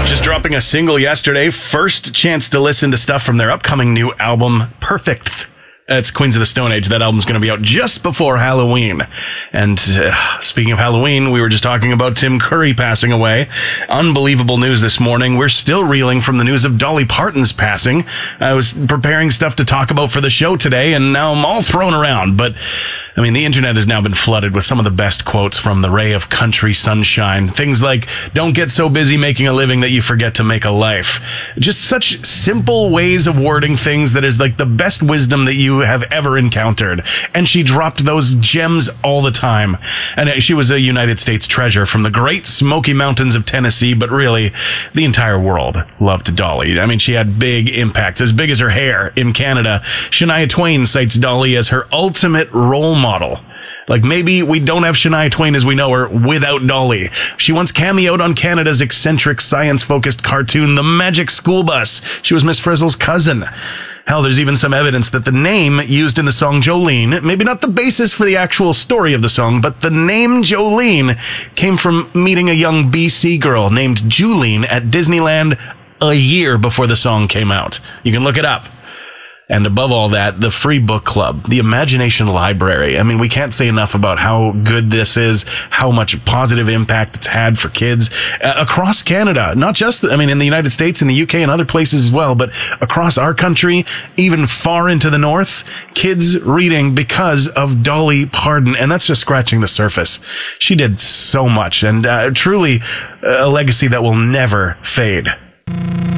Just dropping a single yesterday. First chance to listen to stuff from their upcoming new album, Perfect. It's Queens of the Stone Age. That album's going to be out just before Halloween. And speaking of Halloween, we were just talking about Tim Curry passing away. Unbelievable news this morning. We're still reeling from the news of Dolly Parton's passing. I was preparing stuff to talk about for the show today, and now I'm all thrown around. But, I mean, the internet has now been flooded with some of the best quotes from the ray of country sunshine. Things like, don't get so busy making a living that you forget to make a life. Just such simple ways of wording things that is like the best wisdom that you have ever encountered. And she dropped those gems all the time. And she was a United States treasure from the great Smoky Mountains of Tennessee, but really the entire world loved Dolly. I mean, she had big impacts, as big as her hair in Canada. Shania Twain cites Dolly as her ultimate role model. Like, maybe we don't have Shania Twain as we know her without Dolly. She once cameoed on Canada's eccentric science-focused cartoon, The Magic School Bus. She was Miss Frizzle's cousin. Hell, there's even some evidence that the name used in the song Jolene, maybe not the basis for the actual story of the song, but the name Jolene came from meeting a young BC girl named Julene at Disneyland a year before the song came out. You can look it up. And above all that, the Free Book Club, the Imagination Library. I mean, we can't say enough about how good this is, how much positive impact it's had for kids across Canada. Not just, I mean, in the United States, in the UK, and other places as well, but across our country, even far into the north, kids reading because of Dolly Parton. And that's just scratching the surface. She did so much, and truly a legacy that will never fade.